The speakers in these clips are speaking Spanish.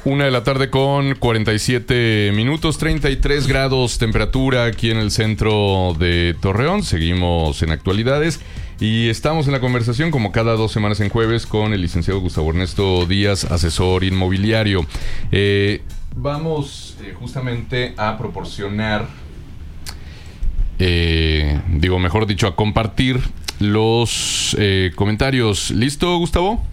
1:47 p.m, 33 grados temperatura aquí en el centro de Torreón. Seguimos en actualidades y estamos en la conversación como cada 2 semanas en jueves con el licenciado Gustavo Ernesto Díaz, asesor inmobiliario. Vamos justamente a proporcionar, mejor dicho, a compartir los comentarios. ¿Listo, Gustavo?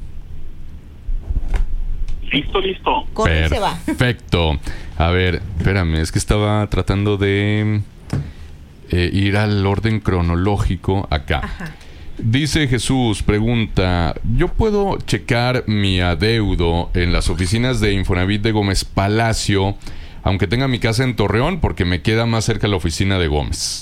Listo. Con él se va. Perfecto. A ver, espérame, es que estaba tratando de ir al orden cronológico acá. Ajá. Dice Jesús, pregunta, ¿yo puedo checar mi adeudo en las oficinas de Infonavit de Gómez Palacio, aunque tenga mi casa en Torreón, porque me queda más cerca la oficina de Gómez?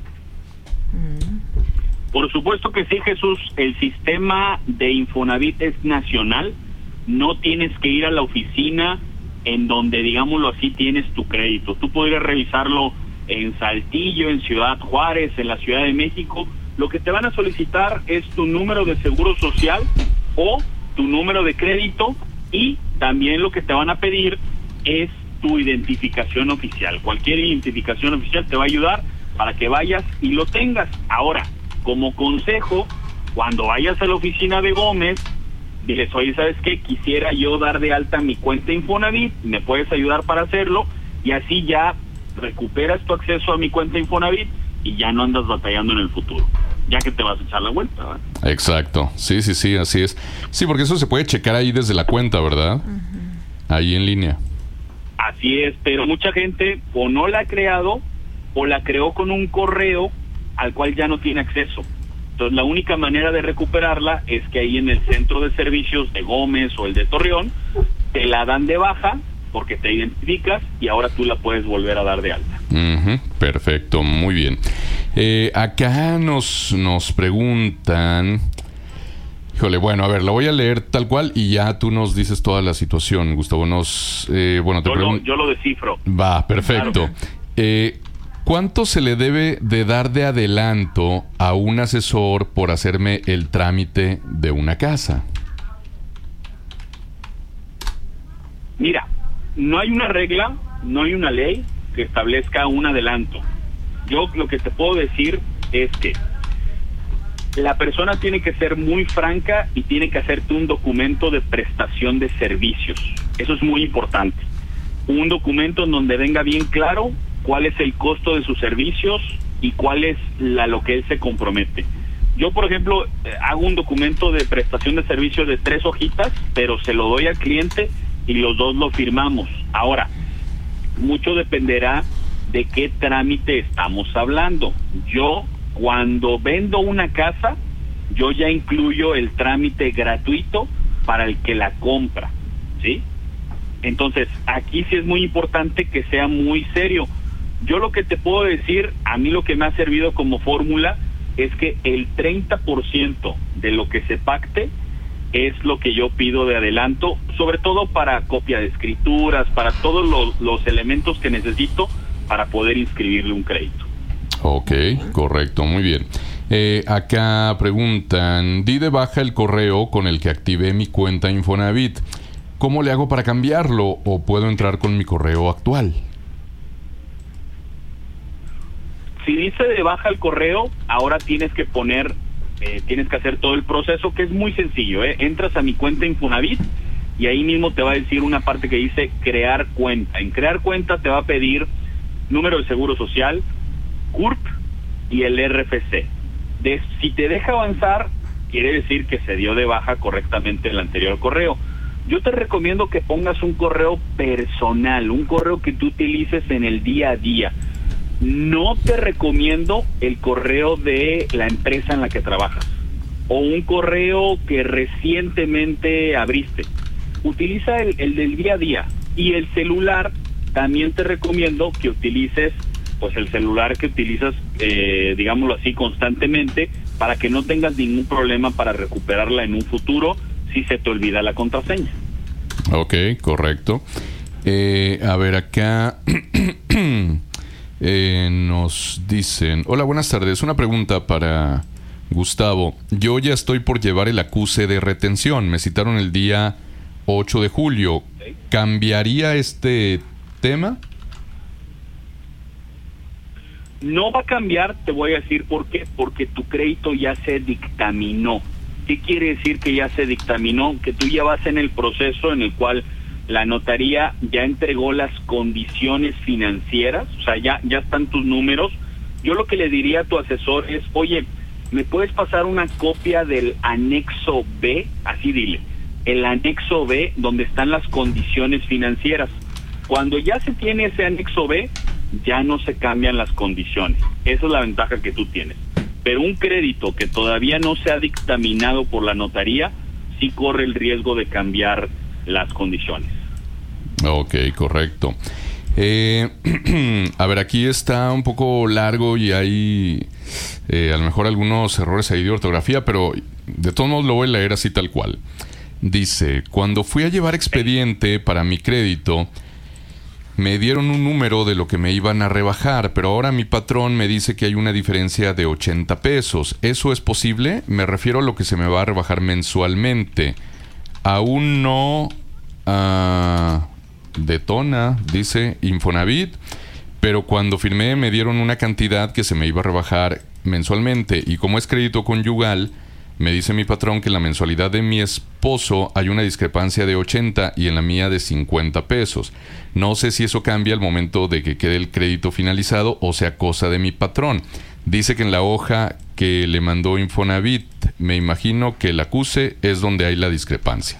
Por supuesto que sí, Jesús. El sistema de Infonavit es nacional. No tienes que ir a la oficina en donde, digámoslo así, tienes tu crédito. Tú podrías revisarlo en Saltillo, en Ciudad Juárez, en la Ciudad de México. Lo que te van a solicitar es tu número de seguro social o tu número de crédito, y también lo que te van a pedir es tu identificación oficial. Cualquier identificación oficial te va a ayudar para que vayas y lo tengas. Ahora, como consejo, cuando vayas a la oficina de Gómez, diles, oye, ¿sabes qué? Quisiera yo dar de alta mi cuenta Infonavit, ¿me puedes ayudar para hacerlo? Y así ya recuperas tu acceso a mi cuenta Infonavit y ya no andas batallando en el futuro, ya que te vas a echar la vuelta, ¿verdad? Exacto, sí, así es. Sí, porque eso se puede checar ahí desde la cuenta, ¿verdad? Uh-huh. Ahí en línea. Así es, pero mucha gente o no la ha creado o la creó con un correo al cual ya no tiene acceso. Entonces, la única manera de recuperarla es que ahí en el centro de servicios de Gómez o el de Torreón te la dan de baja porque te identificas y ahora tú la puedes volver a dar de alta. Uh-huh. Perfecto, muy bien. Acá nos preguntan... Híjole, bueno, a ver, lo voy a leer tal cual y ya tú nos dices toda la situación, Gustavo. Yo lo descifro. Va, perfecto. Claro. ¿Cuánto se le debe de dar de adelanto a un asesor por hacerme el trámite de una casa? Mira, no hay una regla, no hay una ley que establezca un adelanto. Yo lo que te puedo decir es que la persona tiene que ser muy franca y tiene que hacerte un documento de prestación de servicios. Eso es muy importante. Un documento en donde venga bien claro cuál es el costo de sus servicios y cuál es lo que él se compromete. Yo, por ejemplo, hago un documento de prestación de servicios de 3 hojitas, pero se lo doy al cliente y los dos lo firmamos. Ahora, mucho dependerá de qué trámite estamos hablando. Yo, cuando vendo una casa, yo ya incluyo el trámite gratuito para el que la compra, ¿sí? Entonces, aquí sí es muy importante que sea muy serio. Yo lo que te puedo decir, a mí lo que me ha servido como fórmula es que el 30% de lo que se pacte es lo que yo pido de adelanto, sobre todo para copia de escrituras, para todos los elementos que necesito para poder inscribirle un crédito. Ok, correcto, muy bien. Acá preguntan, di de baja el correo con el que activé mi cuenta Infonavit. ¿Cómo le hago para cambiarlo o puedo entrar con mi correo actual? Si dice de baja el correo, ahora tienes que tienes que hacer todo el proceso, que es muy sencillo, ¿eh? Entras a mi cuenta Infonavit y ahí mismo te va a decir una parte que dice crear cuenta. En crear cuenta te va a pedir número de seguro social, CURP y el RFC. Si te deja avanzar, quiere decir que se dio de baja correctamente el anterior correo. Yo te recomiendo que pongas un correo personal, un correo que tú utilices en el día a día. No te recomiendo el correo de la empresa en la que trabajas o un correo que recientemente abriste. Utiliza el del día a día. Y el celular, también te recomiendo que utilices pues el celular que utilizas, digámoslo así, constantemente, para que no tengas ningún problema para recuperarla en un futuro si se te olvida la contraseña. Ok, correcto. A ver, acá nos dicen... Hola, buenas tardes. Una pregunta para Gustavo. Yo ya estoy por llevar el acuse de retención. Me citaron el día 8 de julio. ¿Sí? ¿Cambiaría este tema? No va a cambiar, te voy a decir por qué, porque tu crédito ya se dictaminó. ¿Qué quiere decir que ya se dictaminó? Que tú ya vas en el proceso en el cual la notaría ya entregó las condiciones financieras, o sea, ya están tus números. Yo lo que le diría a tu asesor es, oye, ¿me puedes pasar una copia del anexo B? Así dile, el anexo B donde están las condiciones financieras. Cuando ya se tiene ese anexo B, ya no se cambian las condiciones. Esa es la ventaja que tú tienes. Pero un crédito que todavía no se ha dictaminado por la notaría, sí corre el riesgo de cambiar las condiciones. Ok, correcto. A ver, aquí está un poco largo y hay a lo mejor algunos errores ahí de ortografía, pero de todos modos lo voy a leer así tal cual. Dice, cuando fui a llevar expediente para mi crédito, me dieron un número de lo que me iban a rebajar, pero ahora mi patrón me dice que hay una diferencia de 80 pesos. ¿Eso es posible? Me refiero a lo que se me va a rebajar mensualmente. Aún no detona, dice Infonavit, pero cuando firmé me dieron una cantidad que se me iba a rebajar mensualmente, y como es crédito conyugal, me dice mi patrón que en la mensualidad de mi esposo hay una discrepancia de 80 y en la mía de 50 pesos. No sé si eso cambia al momento de que quede el crédito finalizado o sea cosa de mi patrón. Dice que en la hoja que le mandó Infonavit, me imagino que el acuse es donde hay la discrepancia.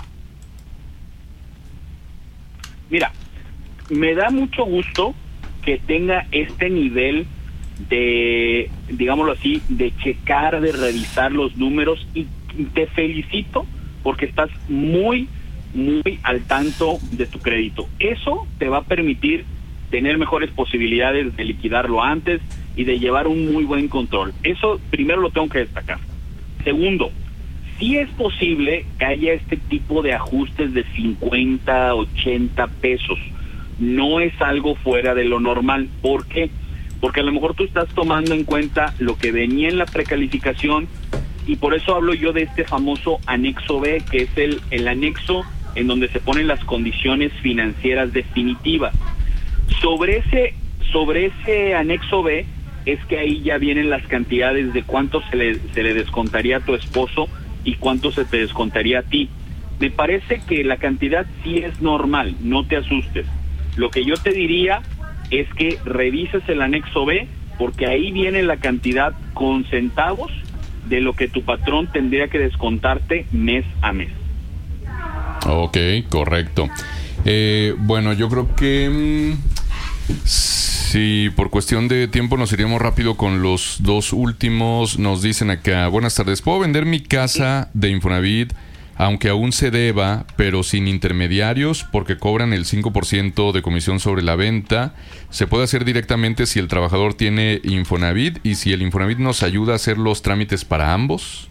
Mira, me da mucho gusto que tenga este nivel de, digámoslo así, de checar, de revisar los números, y te felicito porque estás muy al tanto de tu crédito. Eso te va a permitir tener mejores posibilidades de liquidarlo antes y de llevar un muy buen control. Eso primero lo tengo que destacar. Segundo, sí es posible que haya este tipo de ajustes de 50, 80 pesos. No es algo fuera de lo normal. ¿Por qué? Porque a lo mejor tú estás tomando en cuenta lo que venía en la precalificación, y por eso hablo yo de este famoso anexo B, que es el anexo en donde se ponen las condiciones financieras definitivas. Sobre ese anexo B es que ahí ya vienen las cantidades de cuánto se le descontaría a tu esposo y cuánto se te descontaría a ti. Me parece que la cantidad sí es normal, no te asustes. Lo que yo te diría es que revises el anexo B, porque ahí viene la cantidad con centavos de lo que tu patrón tendría que descontarte mes a mes. Ok, correcto. Bueno, yo creo que sí, por cuestión de tiempo nos iríamos rápido con los dos últimos. Nos dicen acá, buenas tardes, ¿puedo vender mi casa de Infonavit aunque aún se deba, pero sin intermediarios, porque cobran el 5% de comisión sobre la venta? ¿Se puede hacer directamente si el trabajador tiene Infonavit y si el Infonavit nos ayuda a hacer los trámites para ambos?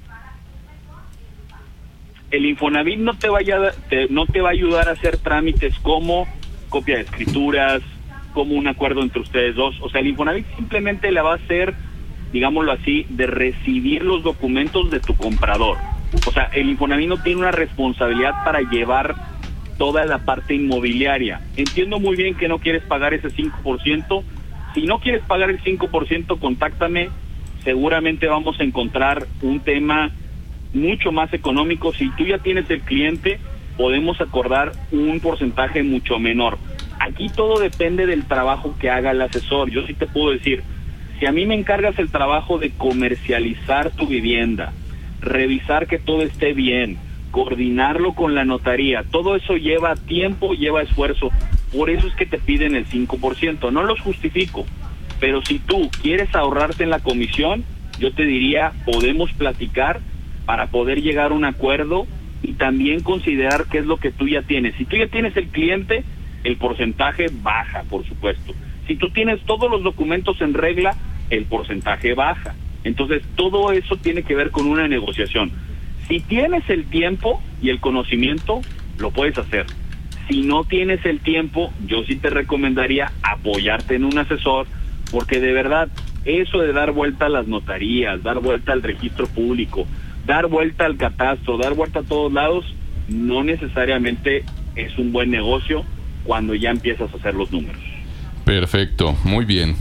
El Infonavit no te va a ayudar a hacer trámites como copia de escrituras, como un acuerdo entre ustedes dos. O sea, el Infonavit simplemente la va a hacer, digámoslo así, de recibir los documentos de tu comprador. O sea, el Infonavit no tiene una responsabilidad para llevar toda la parte inmobiliaria. Entiendo muy bien que no quieres pagar ese 5%. Si no quieres pagar el 5%, contáctame. Seguramente vamos a encontrar un tema mucho más económico. Si tú ya tienes el cliente, podemos acordar un porcentaje mucho menor. Aquí todo depende del trabajo que haga el asesor. Yo sí te puedo decir, si a mí me encargas el trabajo de comercializar tu vivienda, revisar que todo esté bien, coordinarlo con la notaría, todo eso lleva tiempo, lleva esfuerzo. Por eso es que te piden el 5%. No los justifico, pero si tú quieres ahorrarte en la comisión, yo te diría, podemos platicar para poder llegar a un acuerdo y también considerar qué es lo que tú ya tienes. Si tú ya tienes el cliente, el porcentaje baja, por supuesto. Si tú tienes todos los documentos en regla, el porcentaje baja. Entonces, todo eso tiene que ver con una negociación. Si tienes el tiempo y el conocimiento, lo puedes hacer. Si no tienes el tiempo, yo sí te recomendaría apoyarte en un asesor, porque de verdad, eso de dar vuelta a las notarías, dar vuelta al registro público, dar vuelta al catastro, dar vuelta a todos lados, no necesariamente es un buen negocio cuando ya empiezas a hacer los números. Perfecto, muy bien.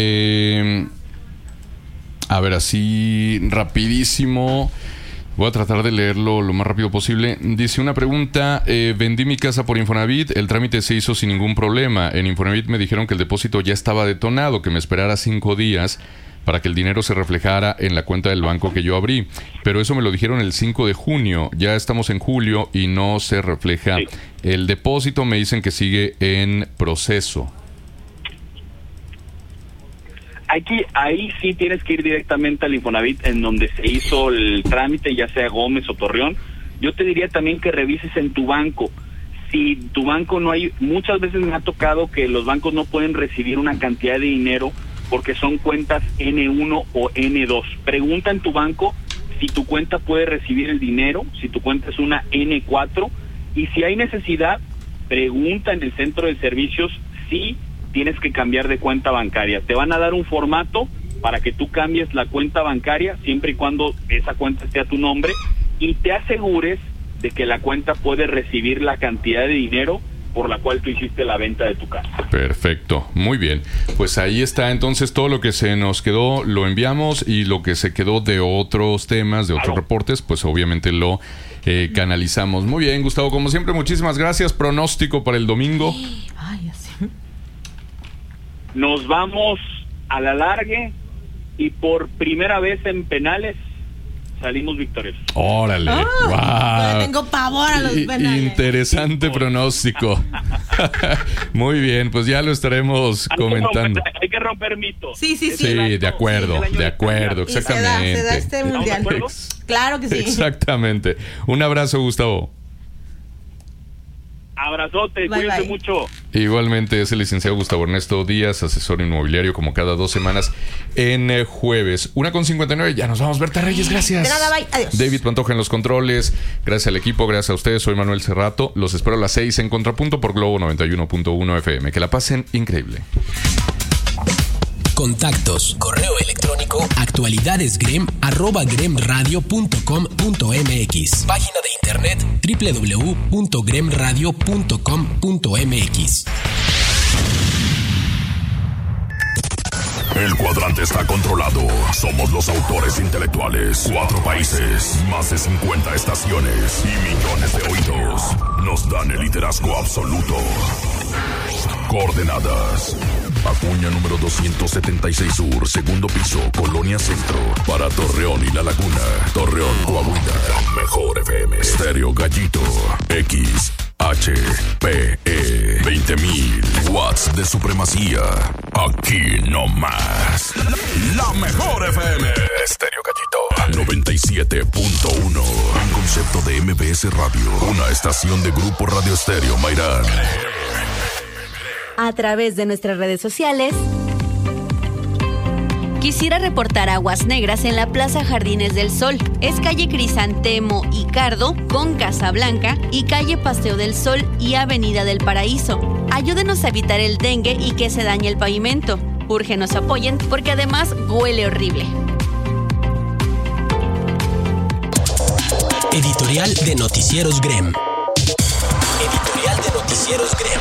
A ver, así rapidísimo. Voy a tratar de leerlo lo más rápido posible. Dice una pregunta, vendí mi casa por Infonavit, el trámite se hizo sin ningún problema. En Infonavit me dijeron que el depósito ya estaba detonado, que me esperara 5 días para que el dinero se reflejara en la cuenta del banco que yo abrí. Pero eso me lo dijeron el 5 de junio, ya estamos en julio y no se refleja el depósito. Me dicen que sigue en proceso. Ahí sí tienes que ir directamente al Infonavit en donde se hizo el trámite, ya sea Gómez o Torreón. Yo te diría también que revises en tu banco. Si tu banco no hay, muchas veces me ha tocado que los bancos no pueden recibir una cantidad de dinero porque son cuentas N1 o N2. Pregunta en tu banco si tu cuenta puede recibir el dinero, si tu cuenta es una N4, y si hay necesidad, pregunta en el centro de servicios si tienes que cambiar de cuenta bancaria. Te van a dar un formato para que tú cambies la cuenta bancaria siempre y cuando esa cuenta esté a tu nombre y te asegures de que la cuenta puede recibir la cantidad de dinero por la cual tú hiciste la venta de tu casa. Perfecto, muy bien. Pues ahí está, entonces todo lo que se nos quedó lo enviamos y lo que se quedó de otros temas, de otros reportes, pues obviamente lo canalizamos. Muy bien, Gustavo, como siempre, muchísimas gracias. Pronóstico para el domingo. Ay, así. Nos vamos a la largue y por primera vez en penales salimos victoriosos. Órale, wow. Tengo pavor a los penales. Interesante pronóstico. Muy bien, pues ya lo estaremos comentando. Hay que romper mitos. Sí, de acuerdo, exactamente. Se da este mundial. Claro que sí. Exactamente. Un abrazo, Gustavo. Abrazote, cuídense mucho. Igualmente es el licenciado Gustavo Ernesto Díaz, asesor inmobiliario, como cada 2 semanas en jueves. 1:59, ya nos vamos. Berta Reyes, gracias. De nada, bye, adiós. David Pantoja en los controles, gracias al equipo, gracias a ustedes. Soy Manuel Cerrato, los espero a las 6 en Contrapunto por Globo 91.1 FM. Que la pasen increíble. Contactos, correo electrónico, actualidadesgrem@gremradio.com.mx. Página de internet www.gremradio.com.mx. El cuadrante está controlado. Somos los autores intelectuales. 4 países, más de 50 estaciones y millones de oídos. Nos dan el liderazgo absoluto. Coordenadas: Acuña número 276 Sur, segundo piso, Colonia Centro. Para Torreón y La Laguna. Torreón, Coahuila. Mejor FM. Estéreo Gallito. XHPE. 20.000 watts de supremacía. Aquí no más. La mejor FM. Estéreo Gallito. 97.1. Un concepto de MBS Radio. Una estación de Grupo Radio Estéreo Mairán. A través de nuestras redes sociales. Quisiera reportar aguas negras en la Plaza Jardines del Sol. Es calle Crisantemo y Cardo con Casa Blanca y calle Paseo del Sol y Avenida del Paraíso. Ayúdenos a evitar el dengue y que se dañe el pavimento. Urge nos apoyen porque además huele horrible. Editorial de Noticieros Grem. Editorial de Noticieros Grem.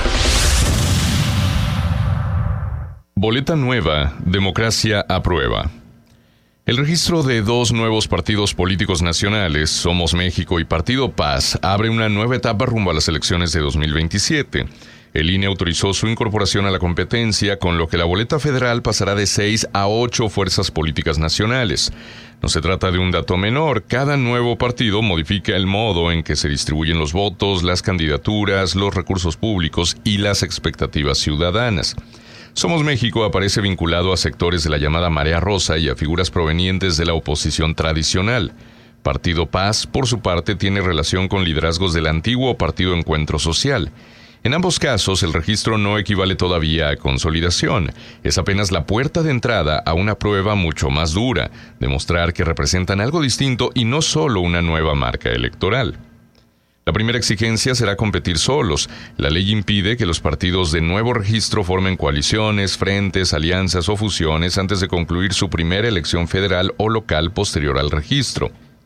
Boleta nueva, democracia a prueba. El registro de 2 nuevos partidos políticos nacionales, Somos México y Partido Paz, abre una nueva etapa rumbo a las elecciones de 2027. El INE autorizó su incorporación a la competencia, con lo que la boleta federal pasará de 6 a 8 fuerzas políticas nacionales. No se trata de un dato menor. Cada nuevo partido modifica el modo en que se distribuyen los votos, las candidaturas, los recursos públicos y las expectativas ciudadanas. Somos México aparece vinculado a sectores de la llamada Marea Rosa y a figuras provenientes de la oposición tradicional. Partido Paz, por su parte, tiene relación con liderazgos del antiguo Partido Encuentro Social. En ambos casos, el registro no equivale todavía a consolidación. Es apenas la puerta de entrada a una prueba mucho más dura, demostrar que representan algo distinto y no solo una nueva marca electoral. La primera exigencia será competir solos. La ley impide que los partidos de nuevo registro formen coaliciones, frentes, alianzas o fusiones antes de concluir su primera elección federal o local posterior al registro.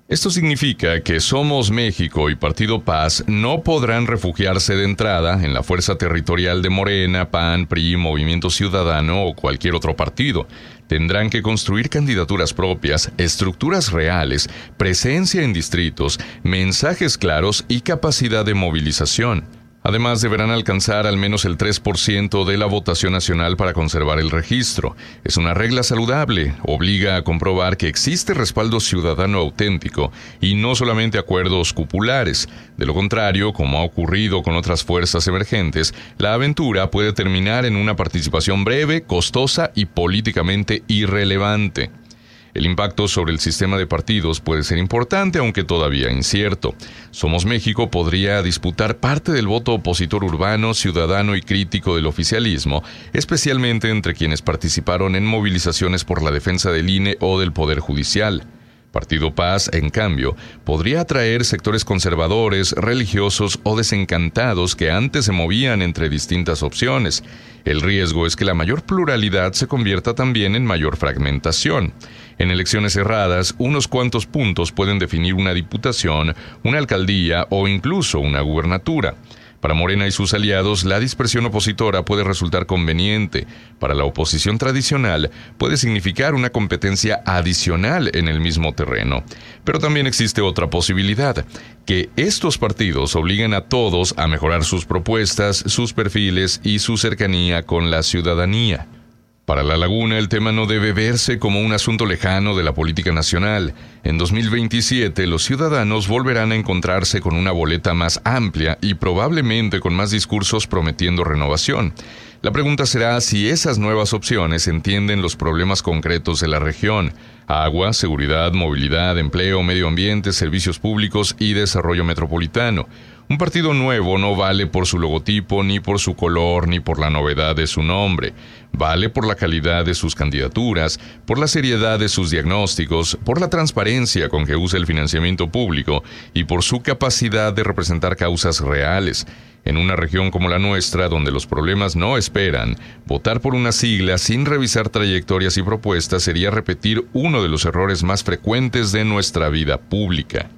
Esto significa que Somos México y Partido Paz no podrán refugiarse de entrada en la fuerza territorial de Morena, PAN, PRI, Movimiento Ciudadano o cualquier otro partido. Tendrán que construir candidaturas propias, estructuras reales, presencia en distritos, mensajes claros y capacidad de movilización. Además, deberán alcanzar al menos el 3% de la votación nacional para conservar el registro. Es una regla saludable, obliga a comprobar que existe respaldo ciudadano auténtico y no solamente acuerdos cupulares. De lo contrario, como ha ocurrido con otras fuerzas emergentes, la aventura puede terminar en una participación breve, costosa y políticamente irrelevante. El impacto sobre el sistema de partidos puede ser importante, aunque todavía incierto. Somos México podría disputar parte del voto opositor urbano, ciudadano y crítico del oficialismo, especialmente entre quienes participaron en movilizaciones por la defensa del INE o del Poder Judicial. Partido Paz, en cambio, podría atraer sectores conservadores, religiosos o desencantados que antes se movían entre distintas opciones. El riesgo es que la mayor pluralidad se convierta también en mayor fragmentación. En elecciones cerradas, unos cuantos puntos pueden definir una diputación, una alcaldía o incluso una gubernatura. Para Morena y sus aliados, la dispersión opositora puede resultar conveniente. Para la oposición tradicional, puede significar una competencia adicional en el mismo terreno. Pero también existe otra posibilidad, que estos partidos obliguen a todos a mejorar sus propuestas, sus perfiles y su cercanía con la ciudadanía. Para La Laguna, el tema no debe verse como un asunto lejano de la política nacional. En 2027, los ciudadanos volverán a encontrarse con una boleta más amplia y probablemente con más discursos prometiendo renovación. La pregunta será si esas nuevas opciones entienden los problemas concretos de la región: agua, seguridad, movilidad, empleo, medio ambiente, servicios públicos y desarrollo metropolitano. Un partido nuevo no vale por su logotipo, ni por su color, ni por la novedad de su nombre. Vale por la calidad de sus candidaturas, por la seriedad de sus diagnósticos, por la transparencia con que usa el financiamiento público y por su capacidad de representar causas reales. En una región como la nuestra, donde los problemas no esperan, votar por una sigla sin revisar trayectorias y propuestas sería repetir uno de los errores más frecuentes de nuestra vida pública.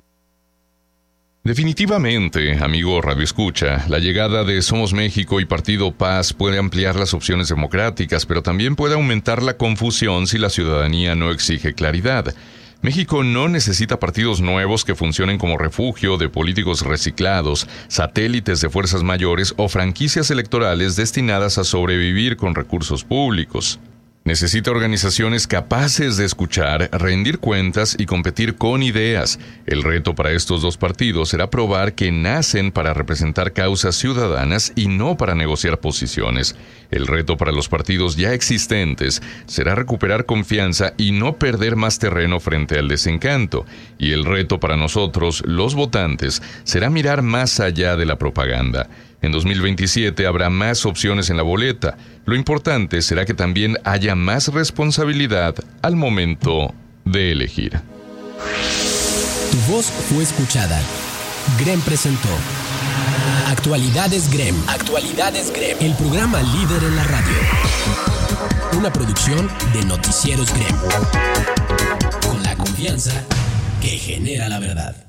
Definitivamente, amigo Radio Escucha, la llegada de Somos México y Partido Paz puede ampliar las opciones democráticas, pero también puede aumentar la confusión si la ciudadanía no exige claridad. México no necesita partidos nuevos que funcionen como refugio de políticos reciclados, satélites de fuerzas mayores o franquicias electorales destinadas a sobrevivir con recursos públicos. Necesita organizaciones capaces de escuchar, rendir cuentas y competir con ideas. El reto para estos dos partidos será probar que nacen para representar causas ciudadanas y no para negociar posiciones. El reto para los partidos ya existentes será recuperar confianza y no perder más terreno frente al desencanto. Y el reto para nosotros, los votantes, será mirar más allá de la propaganda. En 2027 habrá más opciones en la boleta. Lo importante será que también haya más responsabilidad al momento de elegir. Tu voz fue escuchada. GREM presentó Actualidades GREM. Actualidades GREM. El programa líder en la radio. Una producción de Noticieros GREM. Con la confianza que genera la verdad.